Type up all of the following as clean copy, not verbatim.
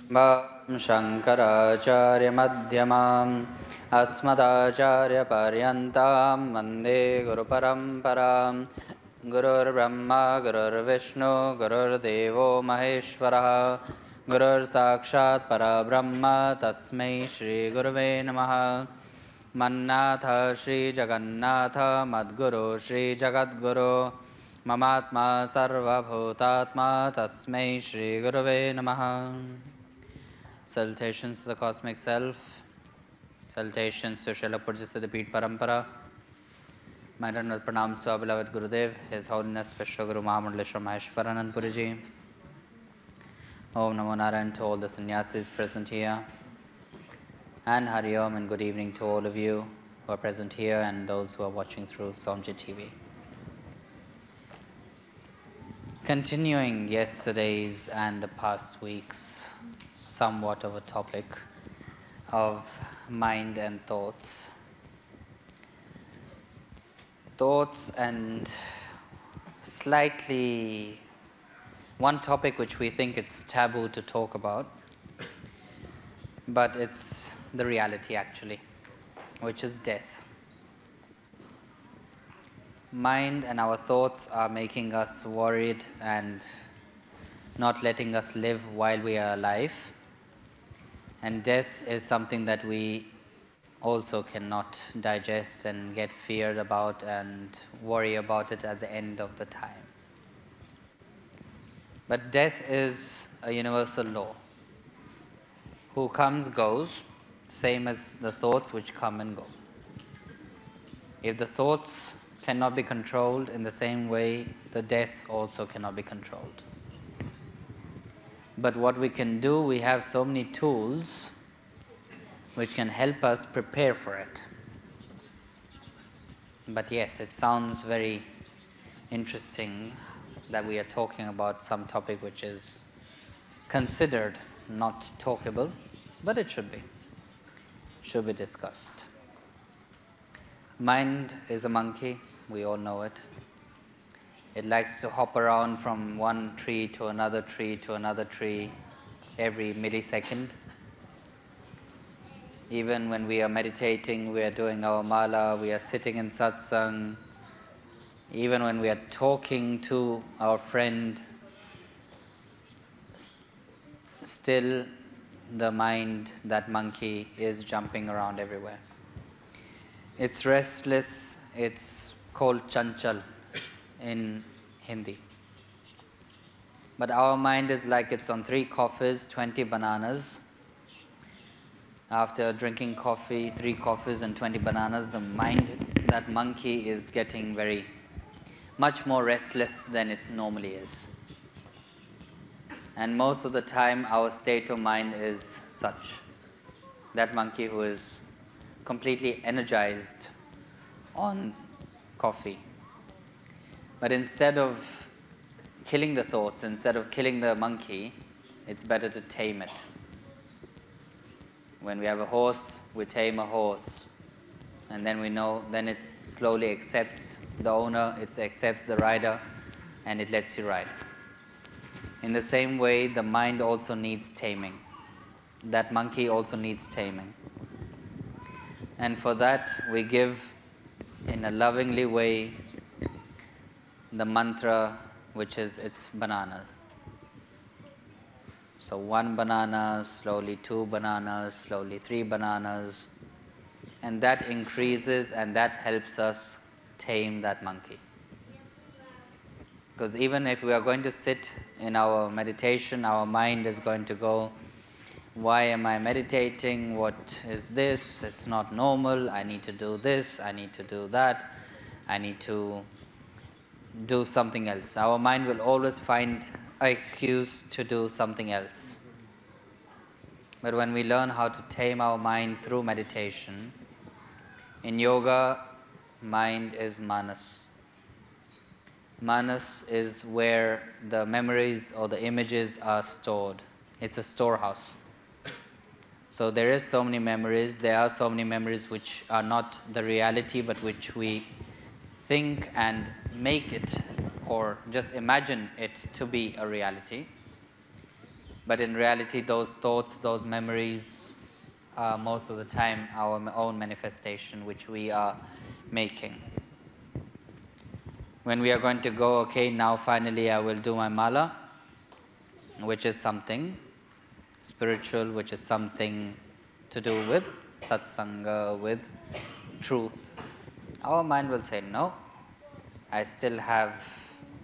शङ्कराचार्यमध्यमाम् अस्मदाचार्यपर्यन्तां वन्दे गुरुपरम्परां गुरुर्ब्रह्मा गुरुर्विष्णु गुरुर्देवो महेश्वरः गुरुर्साक्षात् परब्रह्म तस्मै श्रीगुरुवे नमः। मन्नाथ श्रीजगन्नाथ मद्गुरु श्रीजगद्गुरु ममात्मा सर्वभूतात्मा तस्मै श्रीगुरुवे नमः। Salutations to the Cosmic Self, salutations to Srila Pujya Siddhapith Parampara. My reverend pranams to our beloved Gurudev, His Holiness Vishwaguru Mahamandaleshwar Maheshwaranand Puriji. Om Namo Narayan to all the sannyasis present here. And Hari Om and good evening to all of you who are present here and those who are watching through Somjit TV. Continuing yesterday's and the past week's somewhat of a topic of mind and thoughts. Thoughts and slightly one topic which we think it's taboo to talk about, but it's the reality actually, which is death. Mind and our thoughts are making us worried and not letting us live while we are alive. And death is something that we also cannot digest and get feared about and worry about it at the end of the time. But death is a universal law. Who comes goes, same as the thoughts which come and go. If the thoughts cannot be controlled in the same way, the death also cannot be controlled. But what we can do, we have so many tools which can help us prepare for it. But yes, it sounds very interesting that we are talking about some topic which is considered not talkable, but it should be discussed. Mind is a monkey, we all know it. It likes to hop around from one tree to another tree to another tree every millisecond. Even when we are meditating, we are doing our mala, we are sitting in satsang, even when we are talking to our friend, still the mind, that monkey, is jumping around everywhere. It's restless, it's called chanchal in Hindi. But our mind is like it's on 3 coffees, 20 bananas. After drinking coffee, 3 coffees and 20 bananas, the mind, that monkey, is getting much more restless than it normally is. And most of the time our state of mind is such. That monkey who is completely energized on coffee. But instead of killing the thoughts, instead of killing the monkey, it's better to tame it. When we have a horse, we tame a horse. And then we know, then it slowly accepts the owner, it accepts the rider, and it lets you ride. In the same way, the mind also needs taming. That monkey also needs taming. And for that, we give, in a lovingly way, the mantra, which is its banana. So 1 banana, slowly 2 bananas, slowly 3 bananas, and that increases and that helps us tame that monkey. Because even if we are going to sit in our meditation, our mind is going to go, why am I meditating? What is this? It's not normal. I need to do this. I need to do that. I need to do something else. Our mind will always find an excuse to do something else. But when we learn how to tame our mind through meditation, in yoga, mind is manas. Manas is where the memories or the images are stored. It's a storehouse. So there is so many memories. There are so many memories which are not the reality, but which we think and make it or just imagine it to be a reality. But in reality, those thoughts, those memories are most of the time our own manifestation, which we are making. When we are going to go, okay, now finally I will do my mala, which is something spiritual, which is something to do with satsanga, with truth. Our mind will say, no, I still have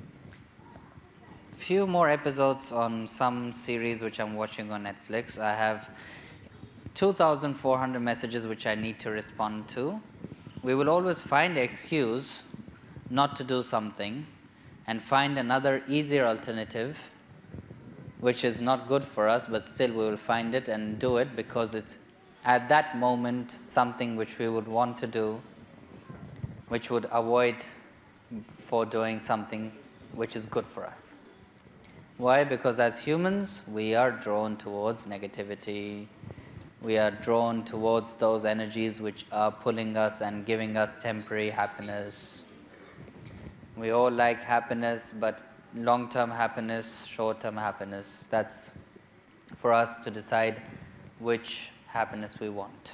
few more episodes on some series which I'm watching on Netflix. I have 2,400 messages which I need to respond to. We will always find an excuse not to do something and find another easier alternative which is not good for us, but still we will find it and do it because it's at that moment something which we would want to do, which would avoid for doing something which is good for us. Why? Because as humans, we are drawn towards negativity. We are drawn towards those energies which are pulling us and giving us temporary happiness. We all like happiness, but long-term happiness, short-term happiness, that's for us to decide which happiness we want.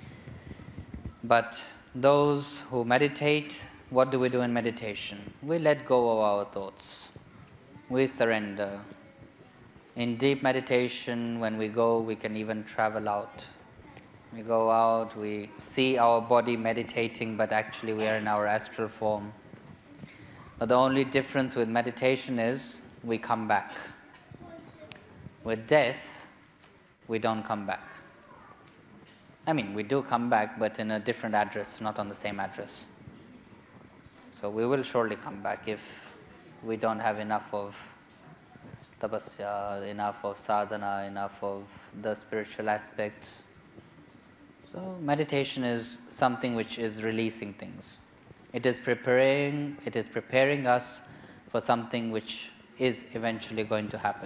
But those who meditate, what do we do in meditation? We let go of our thoughts. We surrender. In deep meditation, when we go, we can even travel out. We go out, we see our body meditating, but actually we are in our astral form. But the only difference with meditation is we come back. With death, we don't come back. I mean, we do come back, but in a different address, not on the same address. So we will surely come back if we don't have enough of tapasya, enough of sadhana, enough of the spiritual aspects. So meditation is something which is releasing things. It is preparing us for something which is eventually going to happen.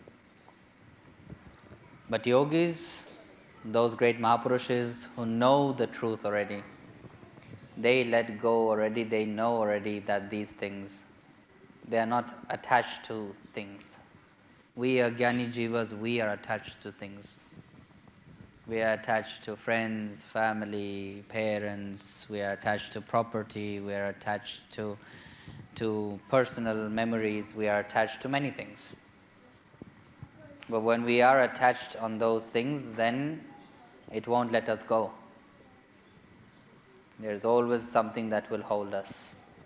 But yogis, those great Mahapurushas who know the truth already, they let go already, they know already that these things, they are not attached to things. We are Jnani Jivas, we are attached to things. We are attached to friends, family, parents, we are attached to property, we are attached to personal memories, we are attached to many things. But when we are attached on those things, then it won't let us go. There's always something that will hold us.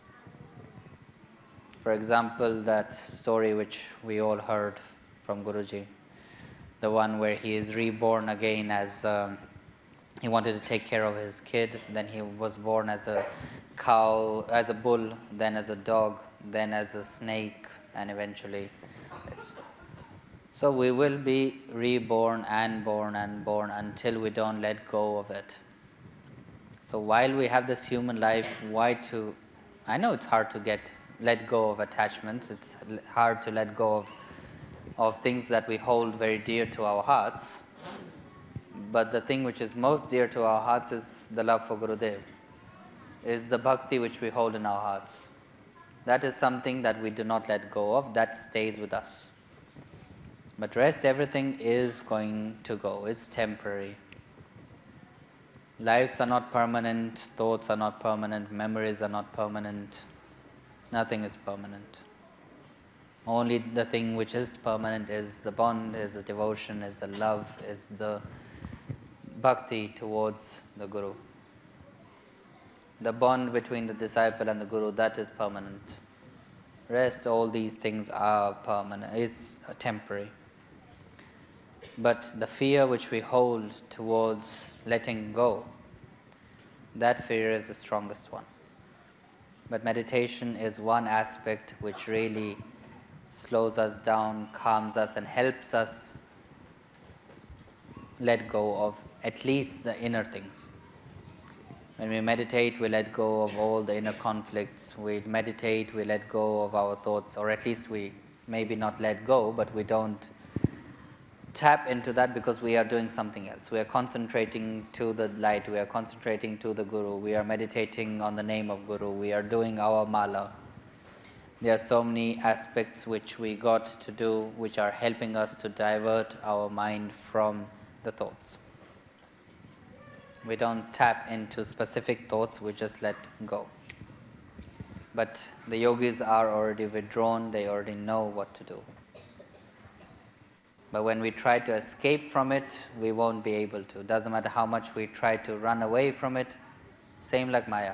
For example, that story which we all heard from Guruji, the one where he is reborn again as he wanted to take care of his kid, then he was born as a cow, as a bull, then as a dog, then as a snake, and eventually this. So we will be reborn and born and born until we don't let go of it. So while we have this human life, I know it's hard to let go of attachments, it's hard to let go of things that we hold very dear to our hearts, but the thing which is most dear to our hearts is the love for Gurudev, is the bhakti which we hold in our hearts. That is something that we do not let go of, that stays with us. But rest, everything is going to go, it's temporary. Lives are not permanent, thoughts are not permanent, memories are not permanent, nothing is permanent. Only the thing which is permanent is the bond, is the devotion, is the love, is the bhakti towards the Guru. The bond between the disciple and the Guru, that is permanent. Rest, all these things are permanent, is temporary. But the fear which we hold towards letting go, that fear is the strongest one. But meditation is one aspect which really slows us down, calms us, and helps us let go of at least the inner things. When we meditate, we let go of all the inner conflicts. We meditate, we let go of our thoughts, or at least we maybe not let go, but we don't tap into that because we are doing something else. We are concentrating to the light, we are concentrating to the Guru, we are meditating on the name of Guru, we are doing our mala. There are so many aspects which we got to do, which are helping us to divert our mind from the thoughts. We don't tap into specific thoughts, we just let go. But the yogis are already withdrawn, they already know what to do. But when we try to escape from it, we won't be able to. Doesn't matter how much we try to run away from it, same like Maya.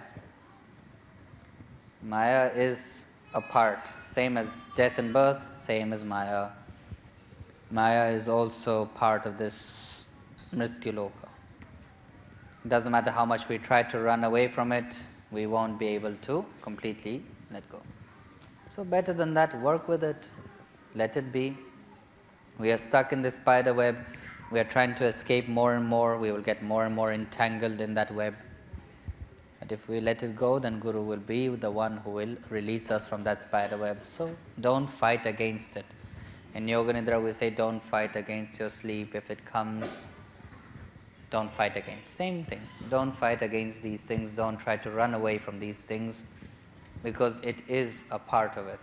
Maya is a part, same as death and birth, same as Maya. Maya is also part of this Mrityuloka. Doesn't matter how much we try to run away from it, we won't be able to completely let go. So better than that, work with it, let it be. We are stuck in this spider web, we are trying to escape more and more, we will get more and more entangled in that web. But if we let it go, then Guru will be the one who will release us from that spider web. So don't fight against it. In Yoga Nidra we say don't fight against your sleep. If it comes, don't fight against. Same thing. Don't fight against these things. Don't try to run away from these things, because it is a part of it.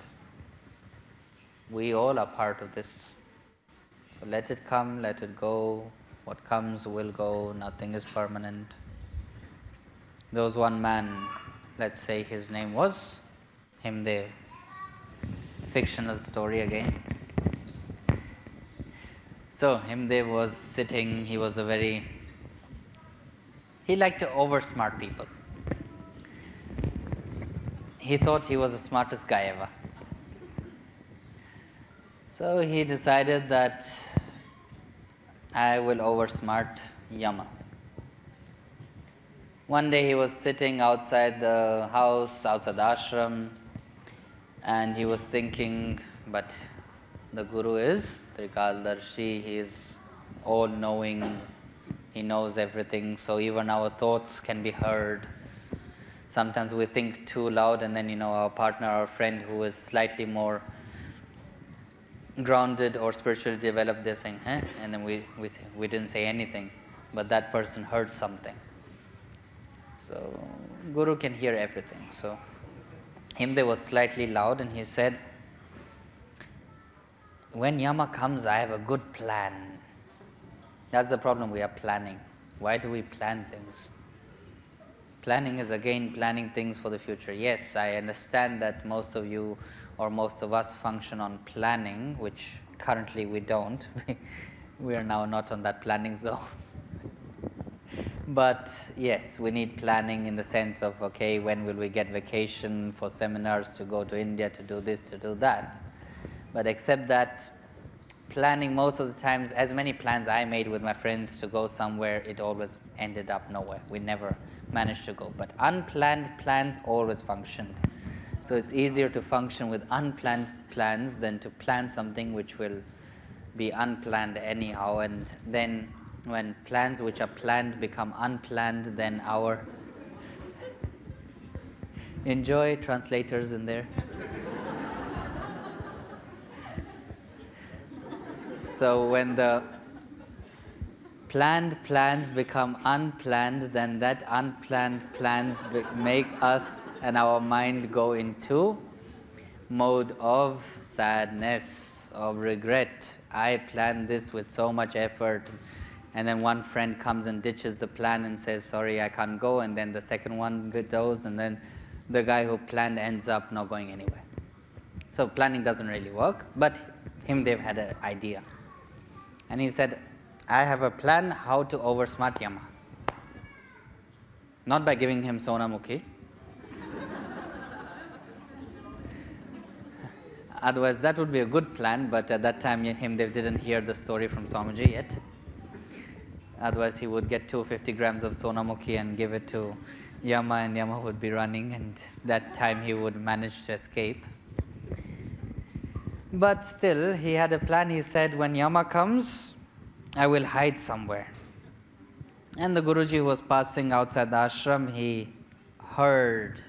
We all are part of this. So let it come, let it go. What comes will go. Nothing is permanent. There was one man, let's say his name was Himdev. Fictional story again. So Himdev was sitting, he liked to oversmart people. He thought he was the smartest guy ever. So he decided that I will oversmart Yama. One day he was sitting outside the house, outside the ashram, and he was thinking, but the Guru is Trikaldarshi, he is all-knowing, he knows everything, so even our thoughts can be heard. Sometimes we think too loud, and then our partner, our friend who is slightly more grounded or spiritually developed, they're saying, huh? And then we say, we didn't say anything, but that person heard something. So Guru can hear everything. So Himdev was slightly loud and he said, when Yama comes, I have a good plan. That's the problem, we are planning. Why do we plan things? Planning is again planning things for the future. Yes, I understand that most of you or most of us function on planning, which currently we don't. We are now not on that planning zone. But yes, we need planning in the sense of, okay, when will we get vacation for seminars to go to India to do this, to do that. But except that, planning most of the times, as many plans I made with my friends to go somewhere, it always ended up nowhere. We never managed to go. But unplanned plans always functioned. So it's easier to function with unplanned plans than to plan something which will be unplanned anyhow. And then when plans which are planned become unplanned, then our enjoy translators in there. So when the planned plans become unplanned, then that unplanned plans make us and our mind go into mode of sadness, of regret. I planned this with so much effort, and then one friend comes and ditches the plan and says, sorry, I can't go, and then the second one goes, and then the guy who planned ends up not going anywhere. So planning doesn't really work, but Himdev had an idea. And he said, I have a plan how to oversmart Yama. Not by giving him Sonamukhi. Otherwise, that would be a good plan, but at that time, Himdev didn't hear the story from Swamiji yet. Otherwise, he would get 250 grams of Sonamukhi and give it to Yama, and Yama would be running, and that time he would manage to escape. But still, he had a plan. He said, when Yama comes, I will hide somewhere. And the Guruji who was passing outside the ashram, he heard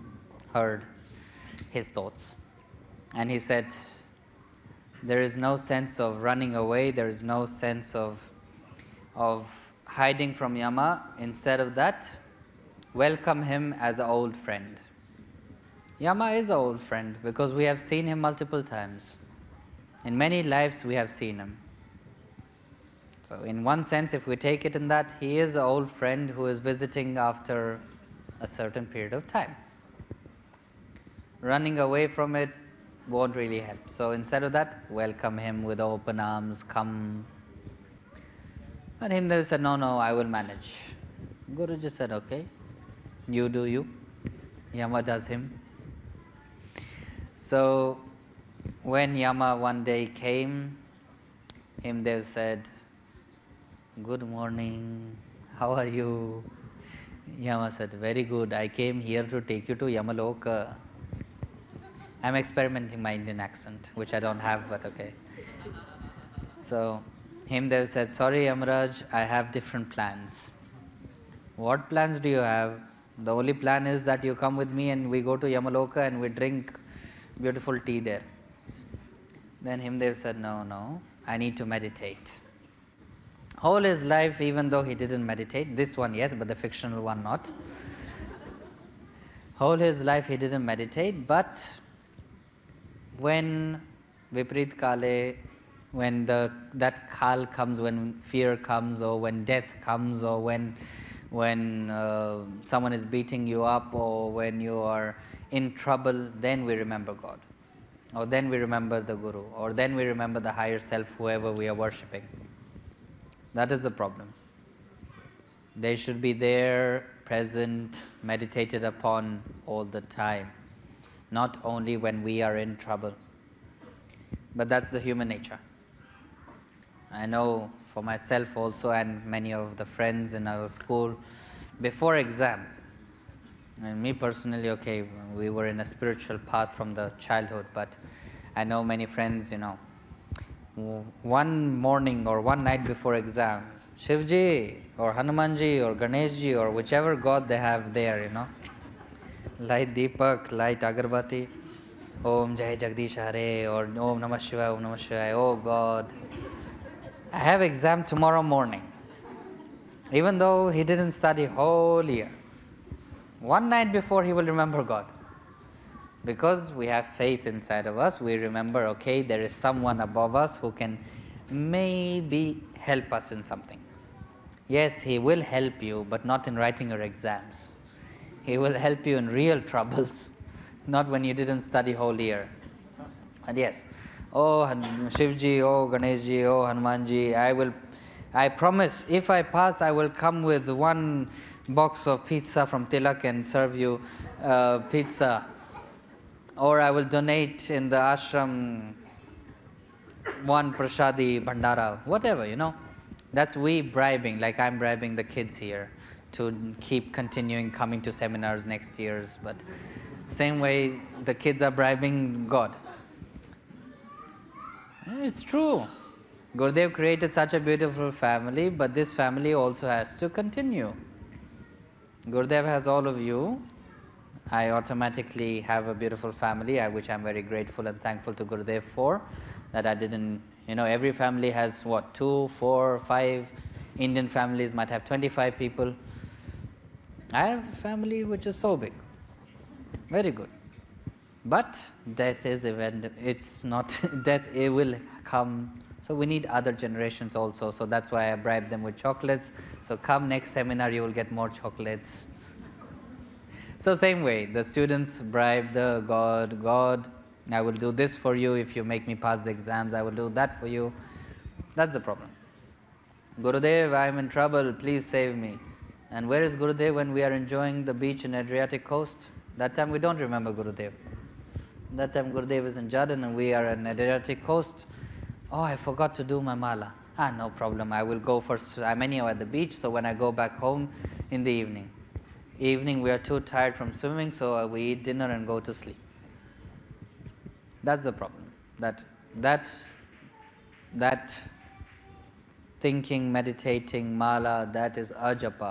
his thoughts. And he said, there is no sense of running away, there is no sense of hiding from Yama. Instead of that, welcome him as an old friend. Yama is our old friend because we have seen him multiple times. In many lives we have seen him. So in one sense, if we take it in that, he is an old friend who is visiting after a certain period of time. Running away from it won't really help. So instead of that, welcome him with open arms, come. And Himdev said, no, I will manage. Guruji said, okay, you do you. Yama does him. So when Yama one day came, Himdev said, good morning, how are you? Yama said, very good, I came here to take you to Yamaloka. I'm experimenting my Indian accent, which I don't have, but okay. So Himdev said, sorry Yamaraj, I have different plans. What plans do you have? The only plan is that you come with me and we go to Yamaloka and we drink beautiful tea there. Then Himdev said, no, I need to meditate. Whole his life, even though he didn't meditate, this one yes, but the fictional one not. Whole his life he didn't meditate, but when Viprit Kale, when that Kal comes, when fear comes, or when death comes, or when someone is beating you up, or when you are in trouble, then we remember God. Or then we remember the Guru, or then we remember the higher self, whoever we are worshipping. That is the problem. They should be there, present, meditated upon all the time, not only when we are in trouble. But that's the human nature. I know for myself also, and many of the friends in our school, before exam, and me personally, okay, we were in a spiritual path from the childhood, but I know many friends, one morning or one night before exam, Shivji or Hanumanji or Ganeshji or whichever god they have there, light Deepak, light Agarbati, Om Jai Jagdish Hare or Om Namah Shivaya, Om Namah Shivaya, oh God, I have exam tomorrow morning. Even though he didn't study whole year, one night before he will remember God. Because we have faith inside of us, we remember, okay, there is someone above us who can maybe help us in something. Yes, he will help you, but not in writing your exams. He will help you in real troubles, not when you didn't study whole year. And yes, oh Shivji, oh Ganeshji, oh Hanumanji, I promise, if I pass, I will come with one box of pizza from Tilak and serve you pizza. Or I will donate in the ashram one prasadi bhandara, whatever, That's we bribing, like I'm bribing the kids here to keep continuing coming to seminars next years. But same way the kids are bribing God. It's true. Gurudev created such a beautiful family, but this family also has to continue. Gurudev has all of you. I automatically have a beautiful family, which I'm very grateful and thankful to Gurudev for, that I didn't, every family has 2, 4, 5, Indian families might have 25 people. I have a family which is so big, very good. But death is it's not, death it will come, so we need other generations also, so that's why I bribe them with chocolates, so come next seminar you will get more chocolates. So same way, the students bribe the God, I will do this for you if you make me pass the exams, I will do that for you. That's the problem. Gurudev, I am in trouble, please save me. And where is Gurudev when we are enjoying the beach in Adriatic coast? That time we don't remember Gurudev. That time Gurudev is in Jordan and we are in Adriatic coast. Oh, I forgot to do my mala. No problem, I will go I'm anyhow at the beach, so when I go back home in the evening. We are too tired from swimming, so we eat dinner and go to sleep. That's the problem. That thinking, meditating, mala, that is ajapa.